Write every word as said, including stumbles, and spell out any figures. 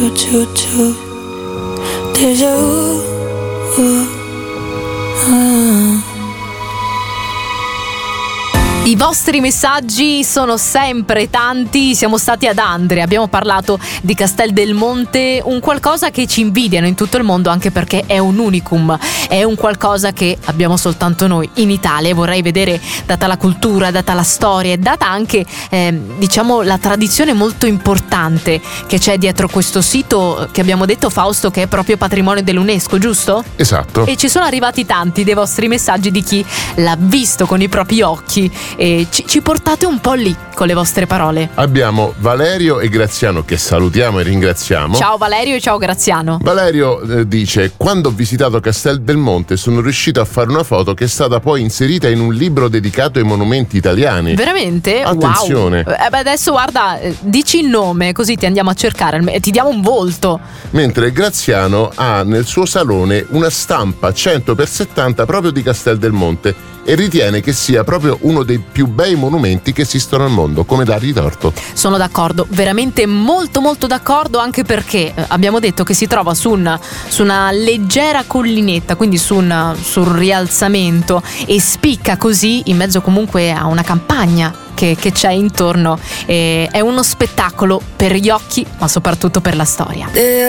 Choo choo, déjà vu. Uh, uh. I vostri messaggi sono sempre tanti, siamo stati ad Andria, abbiamo parlato di Castel del Monte, un qualcosa che ci invidiano in tutto il mondo anche perché è un unicum, è un qualcosa che abbiamo soltanto noi in Italia e vorrei vedere, data la cultura, data la storia e data anche eh, diciamo la tradizione molto importante che c'è dietro questo sito che abbiamo detto, Fausto, che è proprio patrimonio dell'UNESCO, giusto? Esatto. E ci sono arrivati tanti dei vostri messaggi di chi l'ha visto con i propri occhi. E ci, ci portate un po' lì con le vostre parole. Abbiamo Valerio e Graziano che salutiamo e ringraziamo. Ciao Valerio e ciao Graziano. Valerio eh, dice: quando ho visitato Castel del Monte sono riuscito a fare una foto che è stata poi inserita in un libro dedicato ai monumenti italiani. Veramente? Attenzione. Wow. Eh beh, adesso guarda, dici il nome così ti andiamo a cercare e ti diamo un volto. Mentre Graziano ha nel suo salone una stampa cento per settanta proprio di Castel del Monte e ritiene che sia proprio uno dei più bei monumenti che esistono al mondo, come dargli torto. Sono d'accordo, veramente molto molto d'accordo, anche perché eh, abbiamo detto che si trova su, un, su una leggera collinetta, quindi su un, su un rialzamento, e spicca così in mezzo comunque a una campagna che, che c'è intorno. E è uno spettacolo per gli occhi ma soprattutto per la storia. They